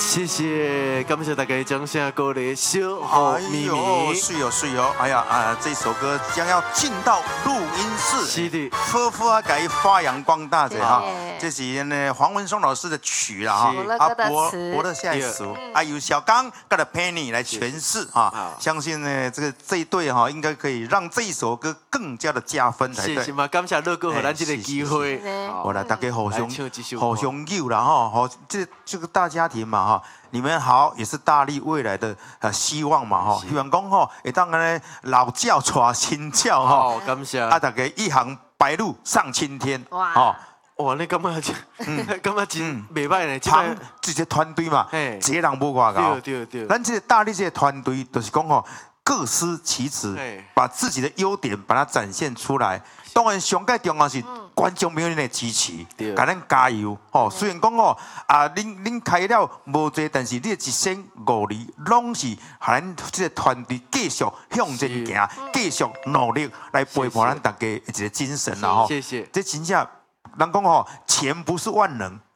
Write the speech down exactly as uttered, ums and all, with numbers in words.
谢谢，感谢大家掌声鼓励，小好咪咪， 水哦水哦，哎呀啊，这首歌将要进到录音室， 是的， 呵呵啊，给发扬光大者哈。这是呢黄文松老师的曲啦哈， 啊博博的下一首，啊由小刚跟着 Penny 来诠释啊，相信呢这个这一对哈应该可以让这一首歌更加的加分才对。 谢谢嘛，感谢乐哥和咱这个机会， 我来大家互相互相友啦哈，好这这个大家庭嘛哈。你们好，也是大力未来的呃希望嘛吼，希望讲吼，会当安尼老教带新教吼， 感谢啊，大家一行白鹭上青天， 哇， 哇，你感觉真，感觉真袂歹呢， 旁这个团队嘛，一个人无外高， 对对对， 咱这个大力这个团队就是讲吼，各司其职，把自己的优点把它展现出来。当然，上界重要是观众朋友的支持，给咱加油哦。虽然讲哦，啊，恁恁开了无多，但是你一生五年，拢是和咱这个团队继续向前行，继续努力来陪伴咱大家一个精神啦吼。 谢谢。 这真正人讲哦，钱不是万能，